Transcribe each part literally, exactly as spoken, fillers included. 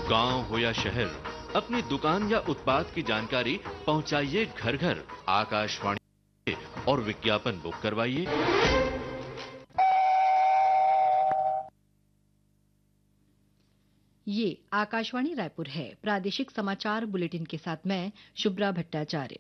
गांव हो या शहर, अपनी दुकान या उत्पाद की जानकारी पहुंचाइए घर घर। आकाशवाणी और विज्ञापन बुक करवाइए। ये आकाशवाणी रायपुर है। प्रादेशिक समाचार बुलेटिन के साथ मैं शुभ्रा भट्टाचार्य।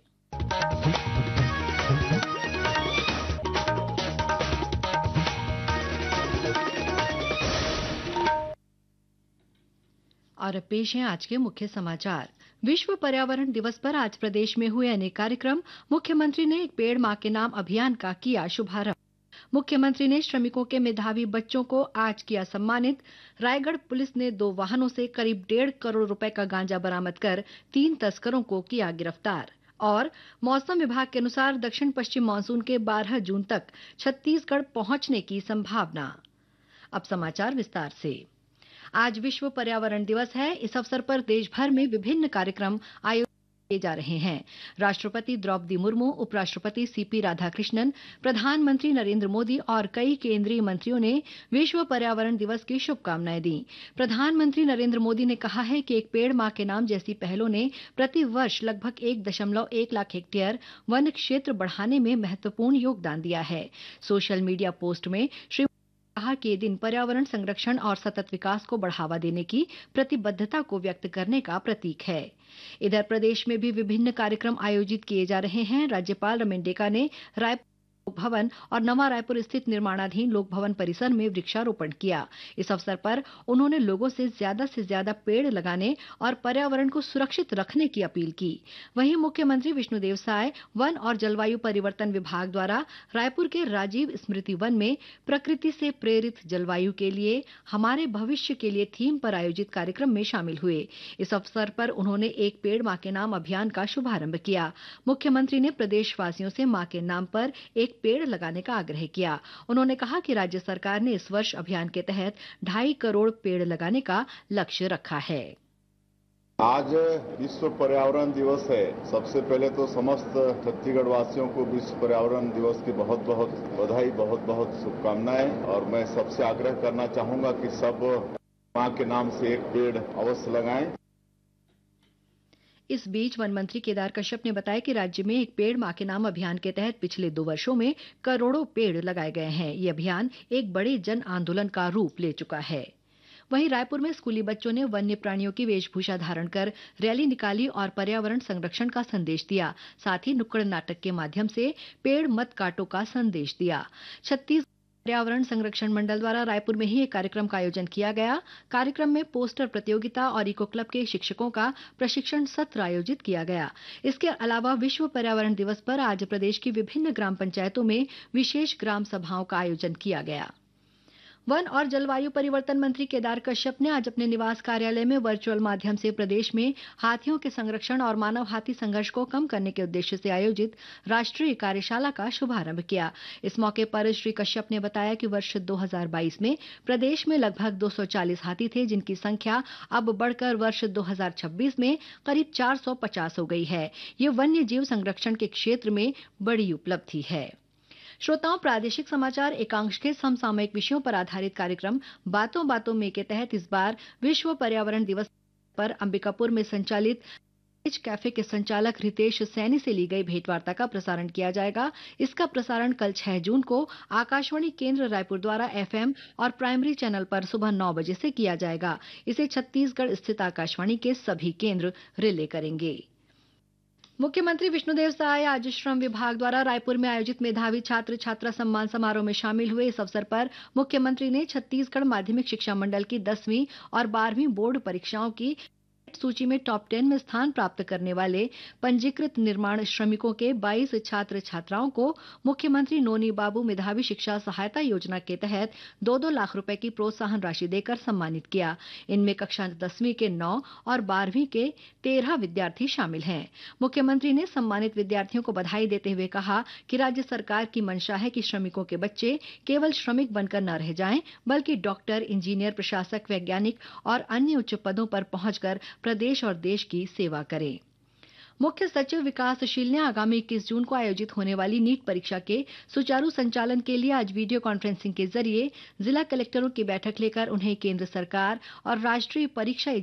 और अब पेश हैं आज के मुख्य समाचार। विश्व पर्यावरण दिवस पर आज प्रदेश में हुए अनेक कार्यक्रम। मुख्यमंत्री ने एक पेड़ मां के नाम अभियान का किया शुभारंभ। मुख्यमंत्री ने श्रमिकों के मेधावी बच्चों को आज किया सम्मानित। रायगढ़ पुलिस ने दो वाहनों से करीब डेढ़ करोड़ रुपए का गांजा बरामद कर तीन तस्करों को किया गिरफ्तार। और मौसम विभाग के अनुसार दक्षिण पश्चिम मानसून के बारह जून तक छत्तीसगढ़ पहुंचने की संभावना। अब समाचार विस्तार से। आज विश्व पर्यावरण दिवस है। इस अवसर पर देश भर में विभिन्न कार्यक्रम आयोजित किए जा रहे हैं। राष्ट्रपति द्रौपदी मुर्मू, उपराष्ट्रपति सीपी राधाकृष्णन, प्रधानमंत्री नरेंद्र मोदी और कई केंद्रीय मंत्रियों ने विश्व पर्यावरण दिवस की शुभकामनाएं दी। प्रधानमंत्री नरेंद्र मोदी ने कहा है कि एक पेड़ मां के नाम जैसी पहलों ने प्रति वर्ष लगभग एक दशमलव एक लाख हेक्टेयर वन क्षेत्र बढ़ाने में महत्वपूर्ण योगदान दिया है। सोशल मीडिया पोस्ट में श्री कहा कि ये दिन पर्यावरण संरक्षण और सतत विकास को बढ़ावा देने की प्रतिबद्धता को व्यक्त करने का प्रतीक है। इधर प्रदेश में भी विभिन्न कार्यक्रम आयोजित किए जा रहे हैं। राज्यपाल रमेश डेका ने रायपुर लोक भवन और नवा रायपुर स्थित निर्माणाधीन लोक भवन परिसर में वृक्षारोपण किया। इस अवसर पर उन्होंने लोगों से ज्यादा से ज्यादा पेड़ लगाने और पर्यावरण को सुरक्षित रखने की अपील की। वहीं मुख्यमंत्री विष्णुदेव साय वन और जलवायु परिवर्तन विभाग द्वारा रायपुर के राजीव स्मृति वन में प्रकृति से प्रेरित जलवायु के लिए हमारे भविष्य के लिए थीम पर आयोजित कार्यक्रम में शामिल हुए। इस अवसर पर उन्होंने एक पेड़ मां के नाम अभियान का शुभारंभ किया। मुख्यमंत्री ने प्रदेशवासियों से मां के नाम पर एक पेड़ लगाने का आग्रह किया। उन्होंने कहा कि राज्य सरकार ने इस वर्ष अभियान के तहत ढाई करोड़ पेड़ लगाने का लक्ष्य रखा है। आज विश्व पर्यावरण दिवस है। सबसे पहले तो समस्त छत्तीसगढ़ वासियों को विश्व पर्यावरण दिवस की बहुत बहुत बधाई, बहुत बहुत शुभकामनाएं। और मैं सबसे आग्रह करना चाहूंगा कि सब मां के नाम से एक पेड़ अवश्य लगाएं। इस बीच वन मंत्री केदार कश्यप ने बताया कि राज्य में एक पेड़ मां के नाम अभियान के तहत पिछले दो वर्षों में करोड़ों पेड़ लगाए गए हैं। ये अभियान एक बड़े जन आंदोलन का रूप ले चुका है। वहीं रायपुर में स्कूली बच्चों ने वन्य प्राणियों की वेशभूषा धारण कर रैली निकाली और पर्यावरण संरक्षण का संदेश दिया। साथ ही नुक्कड़ नाटक के माध्यम से पेड़ मत काटो का संदेश दिया। छत्तीसगढ़ पर्यावरण संरक्षण मंडल द्वारा रायपुर में ही एक कार्यक्रम का आयोजन किया गया। कार्यक्रम में पोस्टर प्रतियोगिता और इको क्लब के शिक्षकों का प्रशिक्षण सत्र आयोजित किया गया। इसके अलावा विश्व पर्यावरण दिवस पर आज प्रदेश की विभिन्न ग्राम पंचायतों में विशेष ग्राम सभाओं का आयोजन किया गया। वन और जलवायु परिवर्तन मंत्री केदार कश्यप ने आज अपने निवास कार्यालय में वर्चुअल माध्यम से प्रदेश में हाथियों के संरक्षण और मानव हाथी संघर्ष को कम करने के उद्देश्य से आयोजित राष्ट्रीय कार्यशाला का शुभारंभ किया। इस मौके पर श्री कश्यप ने बताया कि वर्ष दो हज़ार बाईस में प्रदेश में लगभग दो सौ चालीस हाथी थे, जिनकी संख्या अब बढ़कर वर्ष दो हज़ार छब्बीस में करीब चार सौ पचास हो गई है। ये वन्य जीव संरक्षण के क्षेत्र में बड़ी उपलब्धि है। श्रोताओं, प्रादेशिक समाचार एकांश के समसामयिक विषयों पर आधारित कार्यक्रम बातों बातों में के तहत इस बार विश्व पर्यावरण दिवस पर अंबिकापुर में संचालित कैफे के संचालक रितेश सैनी से ली गई भेंटवार्ता का प्रसारण किया जाएगा। इसका प्रसारण कल छह जून को आकाशवाणी केंद्र रायपुर द्वारा एफएम और प्राइमरी चैनल पर सुबह नौ बजे से किया जाएगा। इसे छत्तीसगढ़ स्थित आकाशवाणी के सभी केंद्र रिले करेंगे। मुख्यमंत्री विष्णुदेव साय आज श्रम विभाग द्वारा रायपुर में आयोजित मेधावी छात्र छात्रा सम्मान समारोह में शामिल हुए। इस अवसर पर मुख्यमंत्री ने छत्तीसगढ़ माध्यमिक शिक्षा मंडल की दसवीं और बारहवीं बोर्ड परीक्षाओं की सूची में टॉप टेन में स्थान प्राप्त करने वाले पंजीकृत निर्माण श्रमिकों के बाईस छात्र छात्राओं को मुख्यमंत्री नोनी बाबू मेधावी शिक्षा सहायता योजना के तहत दो दो लाख रुपए की प्रोत्साहन राशि देकर सम्मानित किया। इनमें कक्षा दसवीं के नौ और बारहवीं के तेरह विद्यार्थी शामिल हैं। मुख्यमंत्री ने सम्मानित विद्यार्थियों को बधाई देते हुए कहा कि राज्य सरकार की मंशा है कि श्रमिकों के बच्चे केवल श्रमिक बनकर न रह जाएं, बल्कि डॉक्टर, इंजीनियर, प्रशासक, वैज्ञानिक और अन्य उच्च पदों पर पहुंचकर प्रदेश और देश की सेवा करें। मुख्य सचिव विकासशील ने आगामी इक्कीस जून को आयोजित होने वाली नीट परीक्षा के सुचारू संचालन के लिए आज वीडियो कॉन्फ्रेंसिंग के जरिए जिला कलेक्टरों की बैठक लेकर उन्हें केंद्र सरकार और राष्ट्रीय परीक्षा